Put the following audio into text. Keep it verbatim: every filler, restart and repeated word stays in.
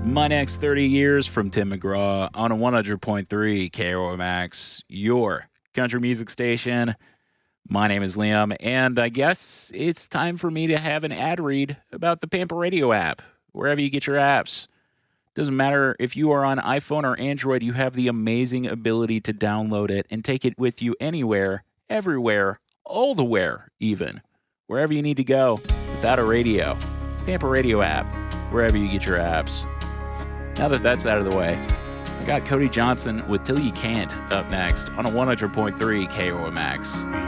My Next thirty Years from Tim McGraw on a one hundred point three K O M X, your country music station. My name is Liam, and I guess it's time for me to have an ad read about the Pampa Radio app, wherever you get your apps. Doesn't matter if you are on iPhone or Android, you have the amazing ability to download it and take it with you anywhere, everywhere, all the where, even. Wherever you need to go without a radio. Pampa Radio app, wherever you get your apps. Now that that's out of the way, I got Cody Johnson with Till You Can't up next on a one hundred point three K O M X.